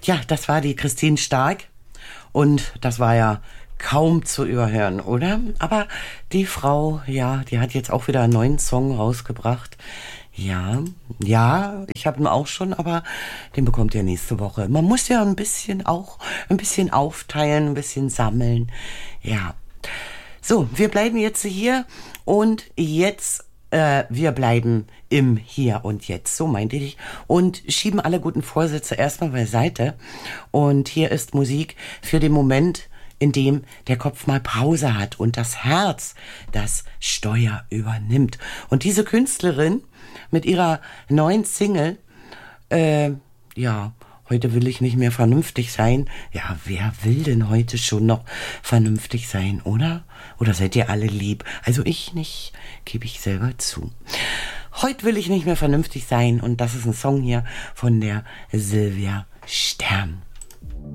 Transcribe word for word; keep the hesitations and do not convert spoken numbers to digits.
Ja, das war die Christine Stark und das war ja kaum zu überhören, oder? Aber die Frau, ja, die hat jetzt auch wieder einen neuen Song rausgebracht. Ja, ja, ich habe ihn auch schon, aber den bekommt ihr nächste Woche. Man muss ja ein bisschen auch, ein bisschen aufteilen, ein bisschen sammeln. Ja. So, wir bleiben jetzt hier und jetzt Äh, wir bleiben im Hier und Jetzt, so meinte ich, und schieben alle guten Vorsätze erstmal beiseite. Und hier ist Musik für den Moment, in dem der Kopf mal Pause hat und das Herz das Steuer übernimmt. Und diese Künstlerin mit ihrer neuen Single, äh, ja, heute will ich nicht mehr vernünftig sein. Ja, wer will denn heute schon noch vernünftig sein, oder? Oder seid ihr alle lieb? Also ich nicht, gebe ich selber zu. Heute will ich nicht mehr vernünftig sein und das ist ein Song hier von der Silvia Stern.